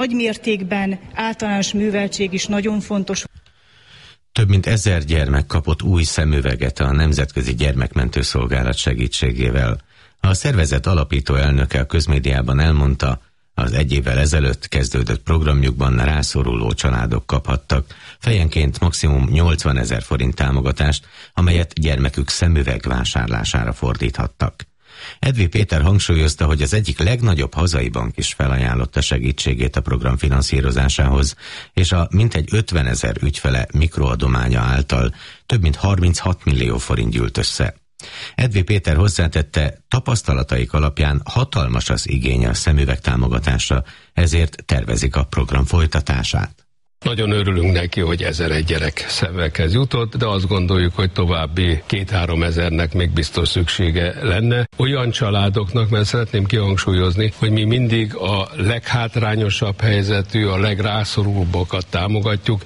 Nagy mértékben általános műveltség is nagyon fontos. Több mint 1000 gyermek kapott új szemüveget a Nemzetközi Gyermekmentő Szolgálat segítségével. A szervezet alapító elnöke a közmédiában elmondta, az 1 évvel ezelőtt kezdődött programjukban rászoruló családok kaphattak fejenként maximum 80 000 forint támogatást, amelyet gyermekük szemüveg vásárlására fordíthattak. Edvi Péter hangsúlyozta, hogy az egyik legnagyobb hazai bank is felajánlotta segítségét a program finanszírozásához, és a mintegy 50 000 ügyfele mikroadománya által több mint 36 millió forint gyűlt össze. Edvi Péter hozzátette, tapasztalataik alapján hatalmas az igény a szemüveg támogatásra, ezért tervezik a program folytatását. Nagyon örülünk neki, hogy 1001 gyerek szemüveghez jutott, de azt gondoljuk, hogy további 2-3 ezernek még biztos szüksége lenne. Olyan családoknak, mert szeretném kihangsúlyozni, hogy mi mindig a leghátrányosabb helyzetű, a legrászorulóbbakat támogatjuk.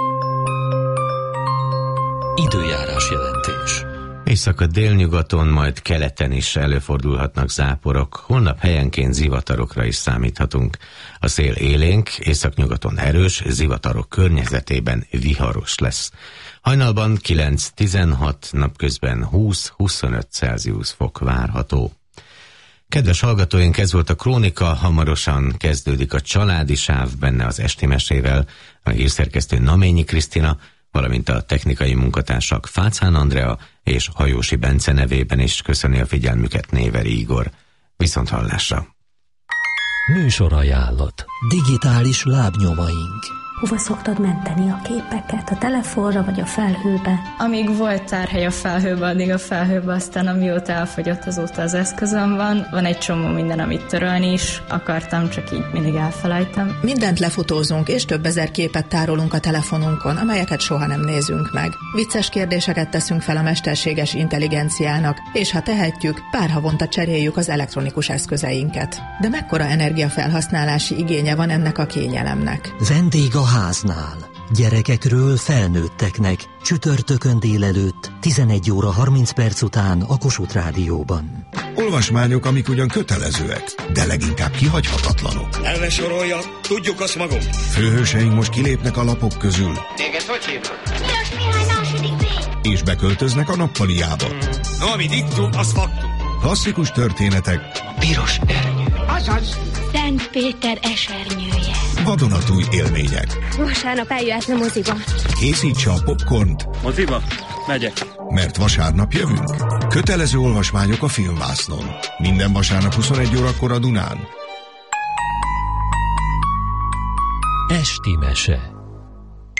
Időjárás jelentés. Északa délnyugaton, majd keleten is előfordulhatnak záporok, holnap helyenként zivatarokra is számíthatunk. A szél élénk, északnyugaton erős, zivatarok környezetében viharos lesz. Hajnalban 9-16, napközben 20-25 Celsius fok várható. Kedves hallgatóink, ez volt a Krónika, hamarosan kezdődik a családi sáv, benne az esti mesével, a hírszerkesztő Naményi Krisztina, valamint a technikai munkatársak Fácán Andrea és Hajósi Bence nevében is köszöni a figyelmüket Néveri Igor. Viszonthallásra! Műsorajánlat. Digitális lábnyomaink. Hova szoktad menteni a képeket? A telefonra vagy a felhőbe? Amíg volt tárhely a felhőbe, addig a felhőbe, aztán amióta elfogyott, azóta az eszközöm van. Van egy csomó minden, amit törölni is akartam, csak így mindig elfelejtem. Mindent lefotózunk, és több ezer képet tárolunk a telefonunkon, amelyeket soha nem nézünk meg. Vicces kérdéseket teszünk fel a mesterséges intelligenciának, és ha tehetjük, pár havonta cseréljük az elektronikus eszközeinket. De mekkora energiafelhasználási igénye van ennek a kényelemnek? Vendég a háznál. Gyerekekről felnőtteknek. Csütörtökön délelőtt, 11 óra 30 perc után a Kossuth Rádióban. Olvasmányok, amik ugyan kötelezőek, de leginkább kihagyhatatlanok. El ne sorolja, tudjuk azt magunk. Főhőseink most kilépnek a lapok közül. Téged hogy hívnak? Milos Mihály második B. És beköltöznek a nappaliába. No, amit ittunk, az faktum. Klasszikus történetek. A piros ernyő. Azaz. Szent Péter esernyője. Vadonatúj élmények. Vasárnap eljöhetne moziba. Készítse a popcornt. Moziba? Megyek. Mert vasárnap jövünk. Kötelező olvasmányok a Filmvásznon. Minden vasárnap 21 órakor a Dunán. Esti mese.